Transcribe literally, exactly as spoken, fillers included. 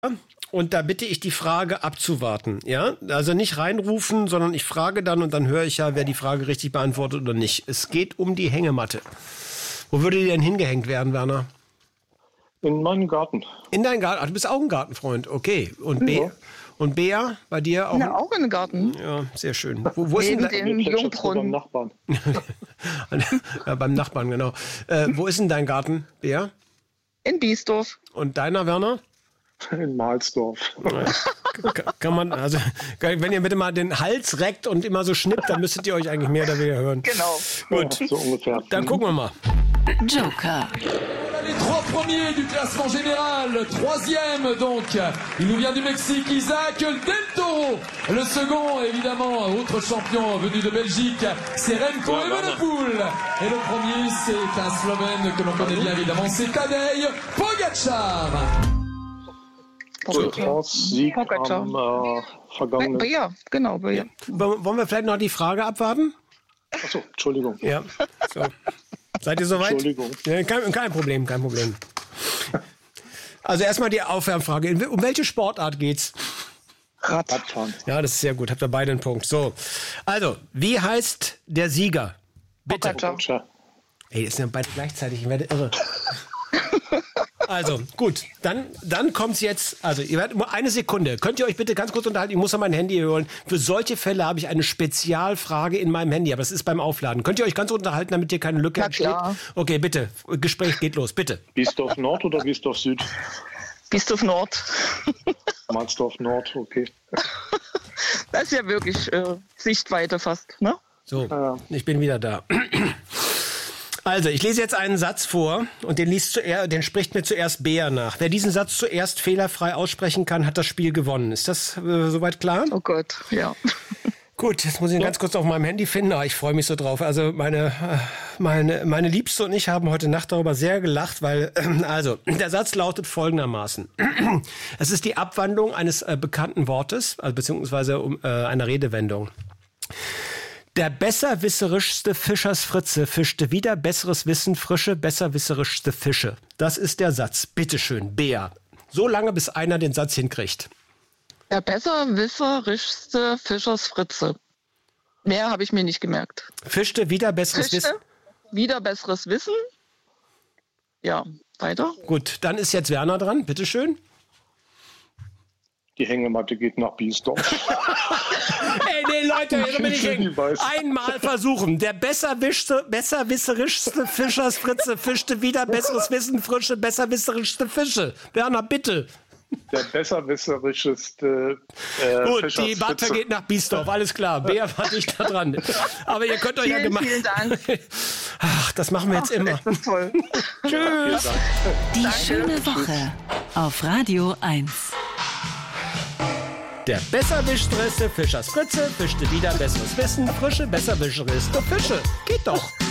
Und da bitte ich die Frage abzuwarten, ja? Also nicht reinrufen, sondern ich frage dann und dann höre ich ja, wer die Frage richtig beantwortet oder nicht. Es geht um die Hängematte. Wo würde die denn hingehängt werden, Werner? In meinem Garten. In deinem Garten? Ach, du bist auch ein Gartenfreund, okay. Und Bea? Ja. Und Bea, bei dir auch? Ja, auch in den Garten. Ja, sehr schön. Wo, wo ist Neben denn dem Jungbrunnen. Beim Nachbarn. ja, beim Nachbarn, genau. Äh, wo ist denn dein Garten, Bea? In Biesdorf. Und deiner, Werner? In Mahlsdorf. Kann, kann man, also, wenn ihr bitte mal den Hals reckt und immer so schnippt, dann müsstet ihr euch eigentlich mehr oder weniger hören. Genau. Gut, Ja, so ungefähr. dann gucken wir mal. Joker. Les trois premiers du classement général, troisième donc, il nous vient du Mexique, Isaac Del Toro. Le second, évidemment, autre champion venu de Belgique, c'est Remco Evenepoel. Et le premier, c'est un Slovène que l'on connaît bien évidemment, c'est Tadej Pogačar. Sieg Pogačar. am äh, vergangenen... Bea, genau, Bea. Wollen wir vielleicht noch die Frage abwarten? Achso, Entschuldigung. Ja, so. Seid ihr soweit? Entschuldigung. Ja, kein, kein Problem, kein Problem. Also erstmal die Aufwärmfrage. Um welche Sportart geht's? Radfahren. Ja, das ist sehr gut. Habt ihr beide einen Punkt. So, also, wie heißt der Sieger? Bitte. Pogačar. Tja. Ey, das sind ja beide gleichzeitig. Ich werde irre. Also, gut. Dann, dann kommt's jetzt. Also, ihr werdet nur eine Sekunde. Könnt ihr euch bitte ganz kurz unterhalten? Ich muss an mein Handy holen. Für solche Fälle habe ich eine Spezialfrage in meinem Handy. Aber das ist beim Aufladen. Könnt ihr euch ganz unterhalten, damit hier keine Lücke Na entsteht? klar. Okay, bitte. Gespräch geht los. Bitte. Biesdorf Nord oder Biesdorf Süd? Biesdorf Nord. Mahlsdorf Nord, okay. Das ist ja wirklich äh, Sichtweite fast, ne? So, Ja. ich bin wieder da. Also, ich lese jetzt einen Satz vor und den, liest zuerst, den spricht mir zuerst Bea nach. Wer diesen Satz zuerst fehlerfrei aussprechen kann, hat das Spiel gewonnen. Ist das äh, soweit klar? Oh Gott, ja. Gut, jetzt muss ich ihn ganz kurz auf meinem Handy finden. Ah, ich freue mich so drauf. Also meine, äh, meine, meine Liebste und ich haben heute Nacht darüber sehr gelacht, weil, äh, also, der Satz lautet folgendermaßen. Es ist die Abwandlung eines äh, bekannten Wortes, also beziehungsweise um, äh, einer Redewendung. Der besserwisserischste Fischersfritze fischte wieder besseres Wissen frische, besserwisserischste Fische. Das ist der Satz. Bitteschön, Bea. So lange, bis einer den Satz hinkriegt. Der besserwisserischste Fischersfritze. Mehr habe ich mir nicht gemerkt. Fischte wieder besseres Fischte, Wissen. wieder besseres Wissen. Ja, weiter. Gut, dann ist jetzt Werner dran. Bitteschön. Die Hängematte geht nach Biesdorf. Ey, nee, Leute, hier bin ich hängen. Einmal versuchen. Der besserwischte, besserwisserischste Fischersfritze fischte wieder besseres Wissen frische, besserwisserischste Fische. Werner, bitte. Der besserwisserischste äh, Gut, die Fischersfritze. Bad vergeht nach Biesdorf, alles klar. Bea war nicht da dran. Aber ihr könnt euch ja Vielen, gemacht. vielen Dank. Ach, das machen wir jetzt immer. Ist das toll. Tschüss. Die schöne Woche auf Radio eins. Der besserwischerste Fischersfritze fischte wieder besseres Wissen frische, besserwischerste Fische. Geht doch.